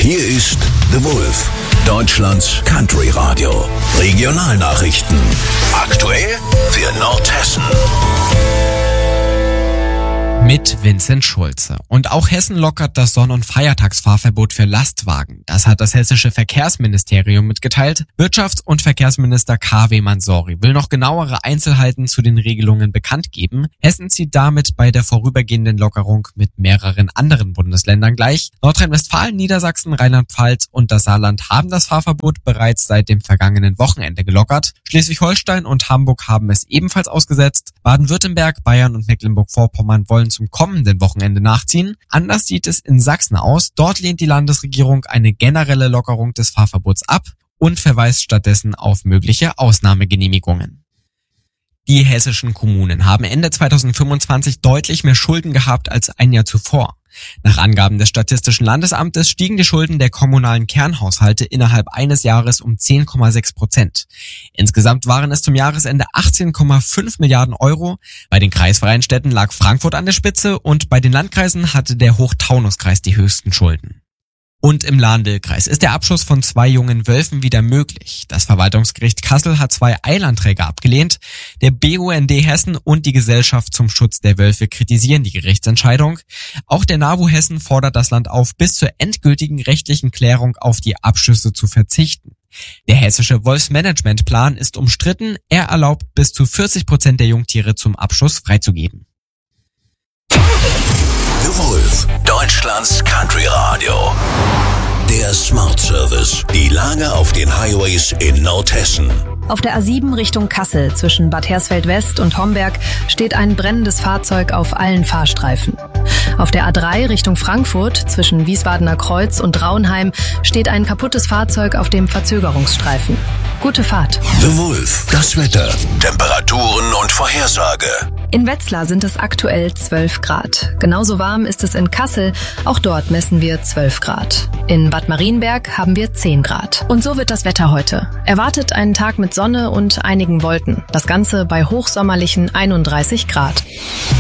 Hier ist The Wolf, Deutschlands Country Radio. Regionalnachrichten. Aktuell für Nordhessen. Mit Vincent Schulze. Und auch Hessen lockert das Sonn- und Feiertagsfahrverbot für Lastwagen. Das hat das hessische Verkehrsministerium mitgeteilt. Wirtschafts- und Verkehrsminister K.W. Mansori will noch genauere Einzelheiten zu den Regelungen bekannt geben. Hessen zieht damit bei der vorübergehenden Lockerung mit mehreren anderen Bundesländern gleich. Nordrhein-Westfalen, Niedersachsen, Rheinland-Pfalz und das Saarland haben das Fahrverbot bereits seit dem vergangenen Wochenende gelockert. Schleswig-Holstein und Hamburg haben es ebenfalls ausgesetzt. Baden-Württemberg, Bayern und Mecklenburg-Vorpommern wollen zum kommenden Wochenende nachziehen. Anders sieht es in Sachsen aus. Dort lehnt die Landesregierung eine generelle Lockerung des Fahrverbots ab und verweist stattdessen auf mögliche Ausnahmegenehmigungen. Die hessischen Kommunen haben Ende 2025 deutlich mehr Schulden gehabt als ein Jahr zuvor. Nach Angaben des Statistischen Landesamtes stiegen die Schulden der kommunalen Kernhaushalte innerhalb eines Jahres um 10,6%. Insgesamt waren es zum Jahresende 18,5 Milliarden Euro. Bei den kreisfreien Städten lag Frankfurt an der Spitze und bei den Landkreisen hatte der Hochtaunuskreis die höchsten Schulden. Und im Lahn-Dill-Kreis ist der Abschuss von 2 jungen Wölfen wieder möglich. Das Verwaltungsgericht Kassel hat 2 Eilanträge abgelehnt. Der BUND Hessen und die Gesellschaft zum Schutz der Wölfe kritisieren die Gerichtsentscheidung. Auch der NABU Hessen fordert das Land auf, bis zur endgültigen rechtlichen Klärung auf die Abschüsse zu verzichten. Der hessische Wolfsmanagementplan ist umstritten. Er erlaubt bis zu 40% der Jungtiere zum Abschuss freizugeben. The Wolf, Deutschlands Country Radio. Der Smart Service. Die Lage auf den Highways in Nordhessen. Auf der A7 Richtung Kassel zwischen Bad Hersfeld West und Homberg steht ein brennendes Fahrzeug auf allen Fahrstreifen. Auf der A3 Richtung Frankfurt zwischen Wiesbadener Kreuz und Raunheim steht ein kaputtes Fahrzeug auf dem Verzögerungsstreifen. Gute Fahrt. The Wolf, das Wetter, Temperaturen und Vorhersage. In Wetzlar sind es aktuell 12 Grad. Genauso warm ist es in Kassel. Auch dort messen wir 12 Grad. In Bad Marienberg haben wir 10 Grad. Und so wird das Wetter heute. Erwartet einen Tag mit Sonne und einigen Wolken. Das Ganze bei hochsommerlichen 31 Grad.